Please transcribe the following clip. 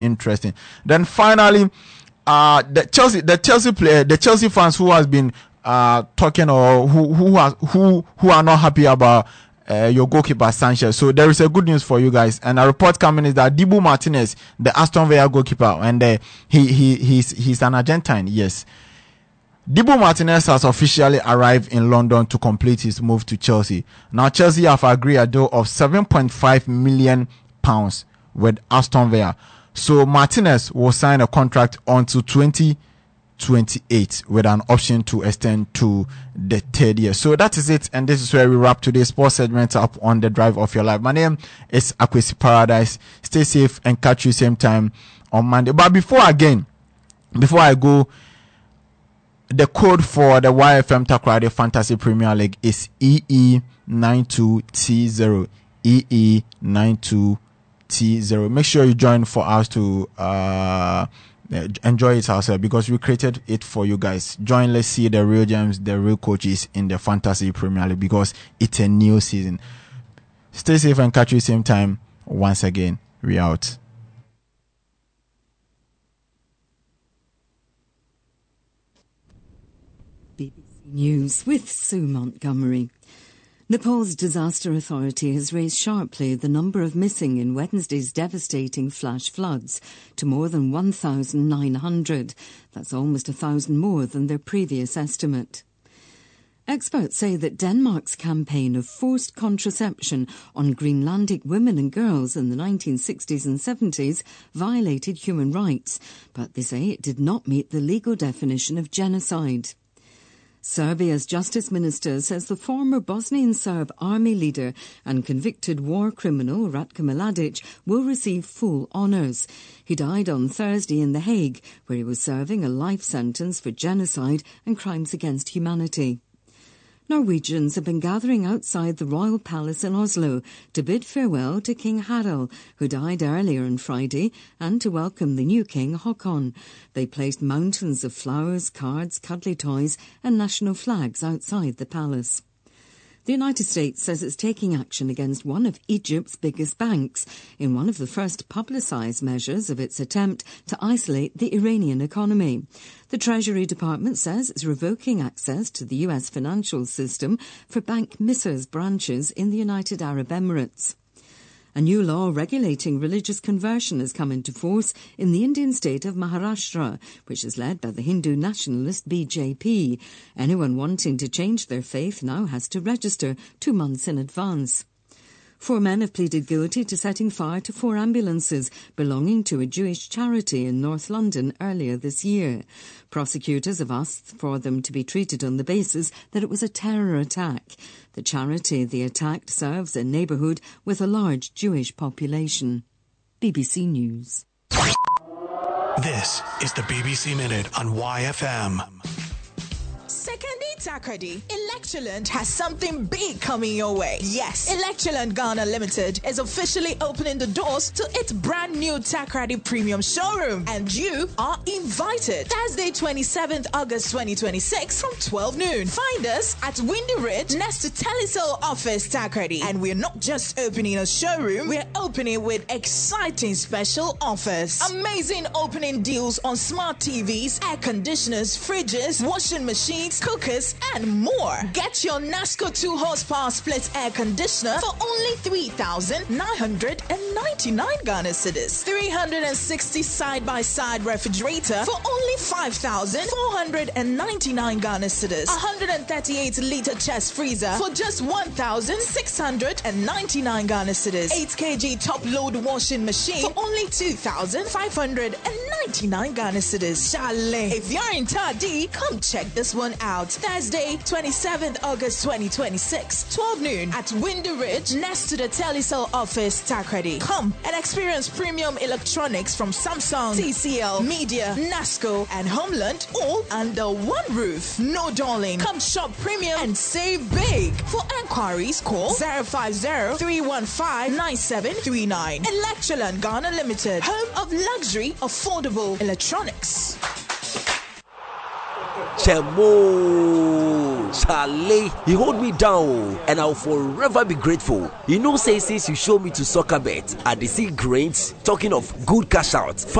interesting. Then finally, the Chelsea fans who has been talking, or who are not happy about your goalkeeper Sanchez. So there is a good news for you guys, and a report coming is that Dibu Martinez, the Aston Villa goalkeeper, and he's an Argentine. Yes, Dibu Martinez has officially arrived in London to complete his move to Chelsea. Now Chelsea have agreed a deal of £7.5 million with Aston Villa. So Martinez will sign a contract until 2028 with an option to extend to the third year. So that is it, and this is where we wrap today's sports segment up on The Drive of Your Life. My name is Akwesi Paradise. Stay safe and catch you same time on Monday. But before I go, the code for the YFM Takoradi Fantasy Premier League is EE92T0. EE92T0. Make sure you join for us to enjoy it ourselves, because we created it for you guys. Join, let's see the real gems, the real coaches in the Fantasy Premier League, because it's a new season. Stay safe and catch you same time. Once again, we out. BBC News with Sue Montgomery. Nepal's disaster authority has raised sharply the number of missing in Wednesday's devastating flash floods to more than 1,900. That's almost 1,000 more than their previous estimate. Experts say that Denmark's campaign of forced contraception on Greenlandic women and girls in the 1960s and 70s violated human rights, but they say it did not meet the legal definition of genocide. Serbia's justice minister says the former Bosnian Serb army leader and convicted war criminal Ratko Mladic will receive full honours. He died on Thursday in The Hague, where he was serving a life sentence for genocide and crimes against humanity. Norwegians have been gathering outside the royal palace in Oslo to bid farewell to King Harald, who died earlier on Friday, and to welcome the new king, Håkon. They placed mountains of flowers, cards, cuddly toys and national flags outside the palace. The United States says it's taking action against one of Egypt's biggest banks in one of the first publicised measures of its attempt to isolate the Iranian economy. The Treasury Department says it's revoking access to the US financial system for Bank Misr's branches in the United Arab Emirates. A new law regulating religious conversion has come into force in the Indian state of Maharashtra, which is led by the Hindu nationalist BJP. Anyone wanting to change their faith now has to register 2 months in advance. 4 men have pleaded guilty to setting fire to 4 ambulances belonging to a Jewish charity in North London earlier this year. Prosecutors have asked for them to be treated on the basis that it was a terror attack. The charity they attacked serves a neighbourhood with a large Jewish population. BBC News. This is the BBC Minute on YFM. Sekondi Takoradi, Electroland has something big coming your way. Yes, Electroland Ghana Limited is officially opening the doors to its brand new Takoradi Premium Showroom, and you are invited. Thursday, 27th August 2026 from 12 noon. Find us at Windy Ridge next to Telecel Office Takoradi. And we're not just opening a showroom, we're opening with exciting special offers. Amazing opening deals on smart TVs, air conditioners, fridges, washing machines, cookers, and more. Get your Nasco 2 horsepower split air conditioner for only 3,999 Ghana cedis. 360 side-by-side refrigerator for only 5,499 Ghana cedis. 138-liter chest freezer for just 1,699 Ghana cedis. 8 kg top-load washing machine for only 2,599 Ghana cedis. Chalet. If you're in Tadi, come check this one out. Thursday, 27th August 2026, 12 noon at Windy Ridge next to the Telecel Office Takoradi. Come and experience premium electronics from Samsung, TCL, Media, Nasco, and Homeland all under one roof. No darling. Come shop premium and save big. For enquiries, call 050-315-9739. Electroland Ghana Limited, home of luxury, affordable electronics. Chemo, Charlie, you hold me down, and I'll forever be grateful. You know, say since you show me to soccer bet, I see grains. Talking of good cash out.